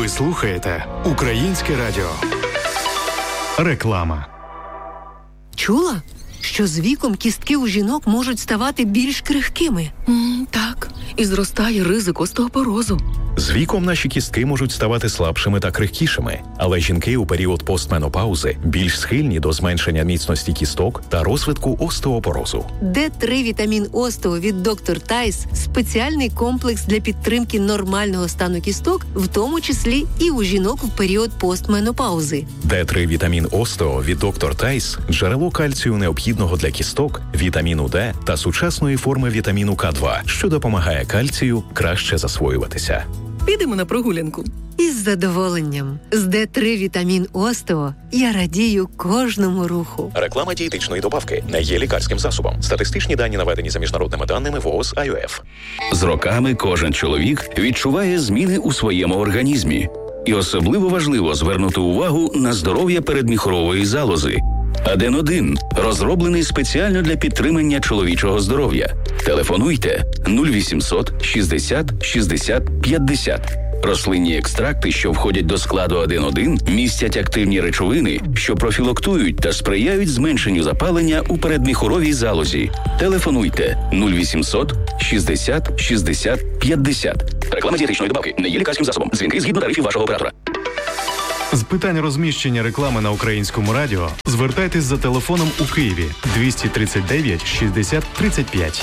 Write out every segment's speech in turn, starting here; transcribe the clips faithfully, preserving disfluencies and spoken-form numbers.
Ви слухаєте Українське радіо. Реклама. Чула, що з віком кістки у жінок можуть ставати більш крихкими? Mm, так, і зростає ризик остеопорозу. З віком наші кістки можуть ставати слабшими та крихкішими, але жінки у період постменопаузи більш схильні до зменшення міцності кісток та розвитку остеопорозу. Д три вітамін Остео від доктор Тайс – спеціальний комплекс для підтримки нормального стану кісток, в тому числі і у жінок в період постменопаузи. Д три вітамін Остео від доктор Тайс – джерело кальцію необхідного для кісток, вітаміну Д та сучасної форми вітаміну К два, що допомагає кальцію краще засвоюватися. Підемо на прогулянку. Із задоволенням. З Д три вітамін Остео я радію кожному руху. Реклама дієтичної добавки не є лікарським засобом. Статистичні дані наведені за міжнародними даними ВООЗ ай о еф. З роками кожен чоловік відчуває зміни у своєму організмі. І особливо важливо звернути увагу на здоров'я передміхорової залози. Аден один розроблений спеціально для підтримання чоловічого здоров'я. Телефонуйте нуль вісімсот шістдесят шістдесят п'ятдесят. Рослинні екстракти, що входять до складу Аден один, містять активні речовини, що профілактують та сприяють зменшенню запалення у передміхоровій залозі. Телефонуйте нуль вісімсот шістдесят шістдесят п'ятдесят. Реклама дієтичної добавки не є лікарським засобом. Дзвінки згідно тарифів вашого оператора. З питань розміщення реклами на Українському радіо звертайтесь за телефоном у Києві двісті тридцять дев'ять шістдесят тридцять п'ять.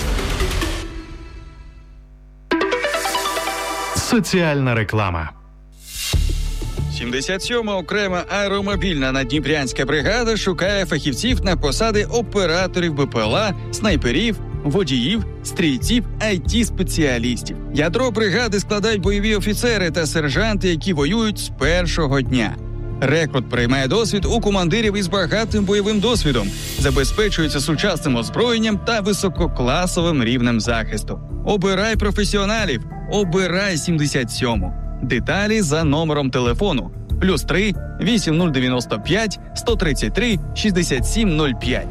Соціальна реклама. сімдесят сьома окрема аеромобільна наддніпрянська бригада шукає фахівців на посади операторів Б П Л А, снайперів, водіїв, стрільців, ай ті-спеціалістів. Ядро бригади складають бойові офіцери та сержанти, які воюють з першого дня. Рекрут приймає досвід у командирів із багатим бойовим досвідом, забезпечується сучасним озброєнням та висококласовим рівнем захисту. Обирай професіоналів, обирай сімдесят сьому. Деталі за номером телефону плюс три вісім нуль дев'яносто п'ять сто тридцять три шістдесят сім нуль п'ять.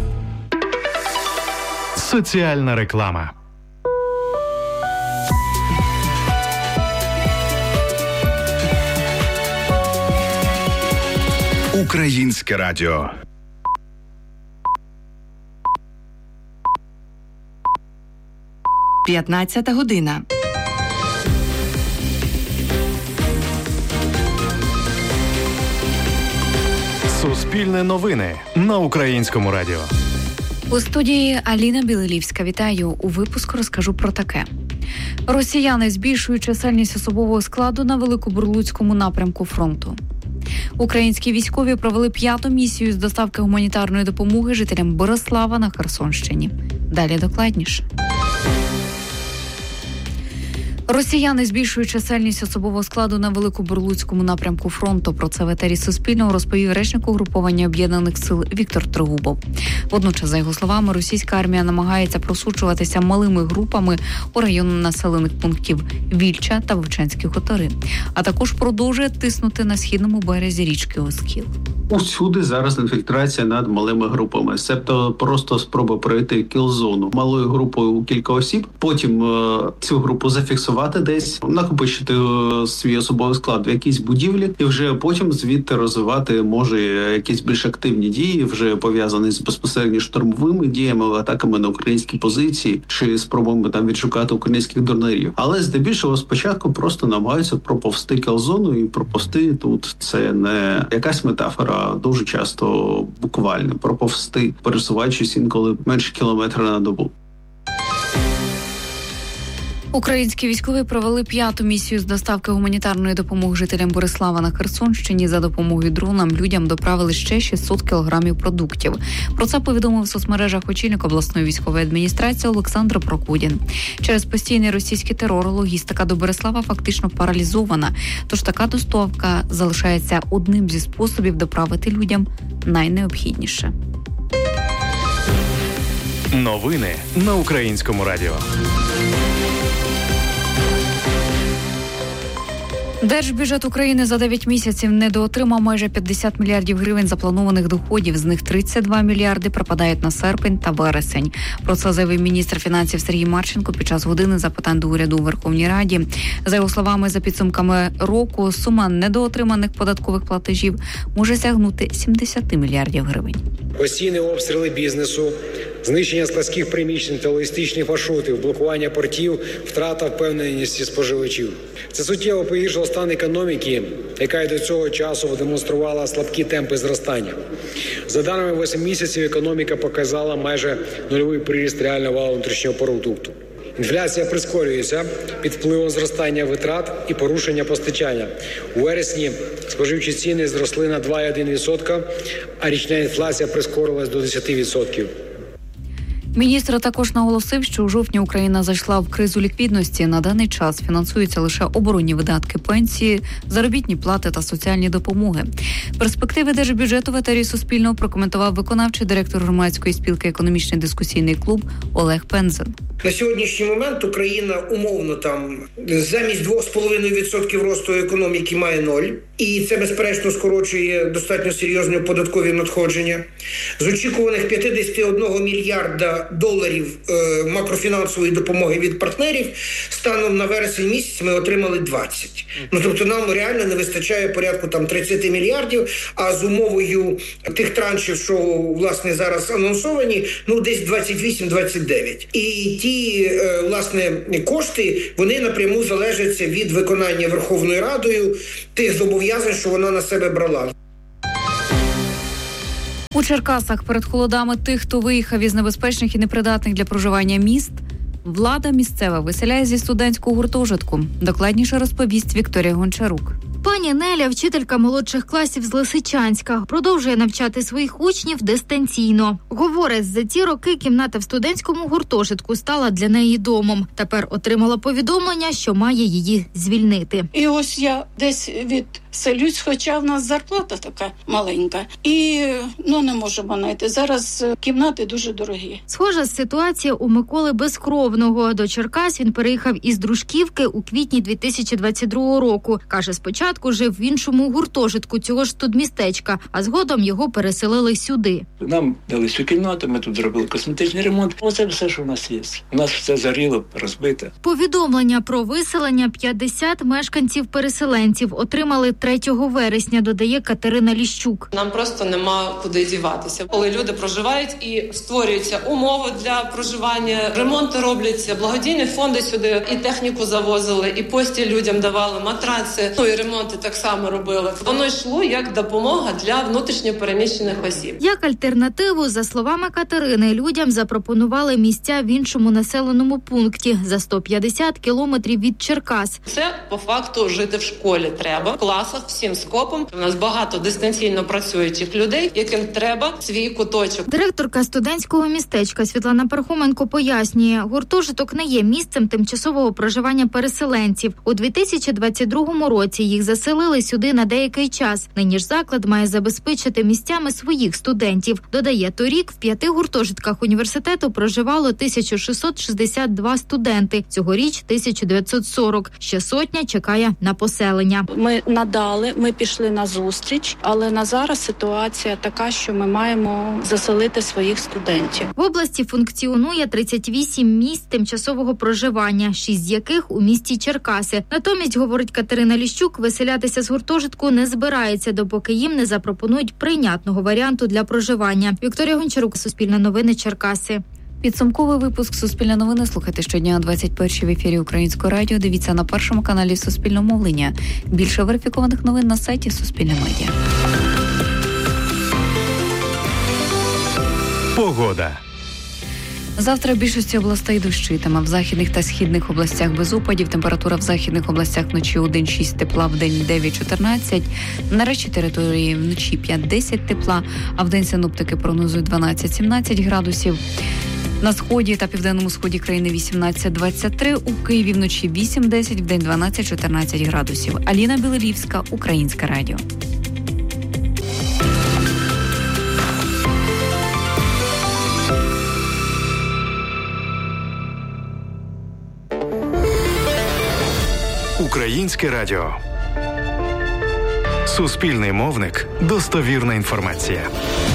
Соціальна реклама. Українське радіо. п'ятнадцята година. Суспільне новини на Українському радіо. У студії Аліна Білилівська. Вітаю. У випуску розкажу про таке. Росіяни збільшують чисельність особового складу на Великобурлуцькому напрямку фронту. Українські військові провели п'яту місію з доставки гуманітарної допомоги жителям Борислава на Херсонщині. Далі докладніше. Росіяни збільшують чисельність особового складу на Великобурлуцькому напрямку фронту. Про це в етері Суспільного розповів речник угруповання Об'єднаних сил Віктор Трегубов. Водночас, за його словами, російська армія намагається просочуватися малими групами у райони населених пунктів Вільча та Вовчанські хутори, а також продовжує тиснути на східному березі річки Оскіл. Усюди зараз інфільтрація над малими групами, себто просто спроба пройти кіл-зону малою групою у кілька осіб, потім е- цю групу зафіксувати десь, накопичити е- свій особовий склад в якійсь будівлі і вже потім звідти розвивати може якісь більш активні дії, вже пов'язані з безпосередньо штурмовими діями, атаками на українські позиції чи спробами там відшукати українських дронерів. Але здебільшого спочатку просто намагаються проповсти кіл-зону, і проповсти тут це не якась метафора, дуже часто буквально проповсти, пересуваючись інколи менше кілометра на добу. Українські військові провели п'яту місію з доставки гуманітарної допомоги жителям Борислава на Херсонщині. За допомогою дронам людям доправили ще шістсот кілограмів продуктів. Про це повідомив в соцмережах очільник обласної військової адміністрації Олександр Прокудін. Через постійний російський терор логістика до Борислава фактично паралізована, тож така доставка залишається одним зі способів доправити людям найнеобхідніше. Новини на Українському радіо. Держбюджет України за дев'ять місяців недоотримав майже п'ятдесят мільярдів гривень запланованих доходів. З них тридцять два мільярди припадають на серпень та вересень. Про це заявив міністр фінансів Сергій Марченко під час години запитань до уряду у Верховній Раді. За його словами, за підсумками року сума недоотриманих податкових платежів може сягнути сімдесят мільярдів гривень. Постійні обстріли бізнесу, знищення складських приміщень та логістичних маршрутів, блокування портів, втрата впевненості споживачів. Це суттєво погіршило стан економіки, яка й до цього часу демонструвала слабкі темпи зростання. За даними восьми місяців, економіка показала майже нульовий приріст реального валового внутрішнього продукту. Інфляція прискорюється під впливом зростання витрат і порушення постачання. У вересні споживчі ціни зросли на два цілих одна десята відсотка, а річна інфляція прискорилась до десять відсотків. Міністр також наголосив, що у жовтні Україна зайшла в кризу ліквідності. На даний час фінансуються лише оборонні видатки, пенсії, заробітні плати та соціальні допомоги. Перспективи держбюджету в етері Суспільного прокоментував виконавчий директор громадської спілки «Економічний дискусійний клуб» Олег Пензен. На сьогоднішній момент Україна умовно там замість двох з половиною відсотків росту економіки має ноль. І це, безперечно, скорочує достатньо серйозні податкові надходження. З очікуваних п'ятдесят один мільярда доларів е, макрофінансової допомоги від партнерів станом на вересень місяць ми отримали двадцять. Ну, тобто нам реально не вистачає порядку там тридцять мільярдів, а з умовою тих траншів, що, власне, зараз анонсовані, ну, десь двадцять вісім - двадцять дев'ять. І ті, е, власне, кошти, вони напряму залежать від виконання Верховною Радою тих зобов'язань, що вона на себе брала. У Черкасах перед холодами тих, хто виїхав із небезпечних і непридатних для проживання міст, влада місцева виселяє зі студентського гуртожитку. Докладніше розповість Вікторія Гончарук. Пані Неля, вчителька молодших класів з Лисичанська, продовжує навчати своїх учнів дистанційно. Говорить, за ці роки кімната в студентському гуртожитку стала для неї домом. Тепер отримала повідомлення, що має її звільнити. І ось я десь відселюсь, хоча в нас зарплата така маленька. І, ну, не можемо знайти. Зараз кімнати дуже дорогі. Схожа ситуація у Миколи Безкровного. До Черкас він переїхав із Дружківки у квітні дві тисячі двадцять другого року. Каже, спочатку жив в іншому гуртожитку цього ж студмістечка, а згодом його переселили сюди. Нам дали цю кімнату, ми тут зробили косметичний ремонт. Оце все, що в нас є. У нас все заріло, розбите. Повідомлення про виселення п'ятдесят мешканців-переселенців отримали третього вересня, додає Катерина Ліщук. Нам просто нема куди діватися. Коли люди проживають і створюються умови для проживання, ремонти робляться, благодійні фонди сюди і техніку завозили, і постіль людям давали, матраци, ну і ремонти так само робили. Воно йшло як допомога для внутрішньо переміщених осіб. Як альтернативу, за словами Катерини, людям запропонували місця в іншому населеному пункті за сто п'ятдесят кілометрів від Черкас. Це по факту жити в школі треба, в класах, всім скопом. У нас багато дистанційно працюючих людей, яким треба свій куточок. Директорка студентського містечка Світлана Пархоменко пояснює, гуртожиток не є місцем тимчасового проживання переселенців. У дві тисячі двадцять другому році їх заселили сюди на деякий час. Нині ж заклад має забезпечити місцями своїх студентів. Додає, торік в п'яти гуртожитках університету проживало тисяча шістсот шістдесят два студенти. Цьогоріч тисяча дев'ятсот сорок. Ще сотня чекає на поселення. Ми надали, ми пішли на зустріч, але на зараз ситуація така, що ми маємо заселити своїх студентів. В області функціонує тридцять вісім місць тимчасового проживання, шість з яких у місті Черкаси. Натомість, говорить Катерина Ліщук, виселятися з гуртожитку не збирається, допоки їм не запропонують прийнятного варіанту для проживання. Вікторія Гончарук, Суспільне новини, Черкаси. Підсумковий випуск «Суспільне новини» слухайте щодня о двадцять першій в ефірі Українського радіо. Дивіться на першому каналі Суспільного мовлення. Більше верифікованих новин на сайті Суспільне медіа. Погода. Завтра в більшості областей дощитиме. В західних та східних областях без опадів. Температура в західних областях вночі один-шість тепла, в день дев'ять-чотирнадцять. На решті території вночі п'ять-десять тепла, а в день синоптики прогнозують дванадцять-сімнадцять градусів. На сході та південному сході країни вісімнадцять-двадцять три, у Києві вночі вісім-десять, в день дванадцять-чотирнадцять градусів. Аліна Білолівська, Українське радіо. Українське радіо. Суспільний мовник. Достовірна інформація.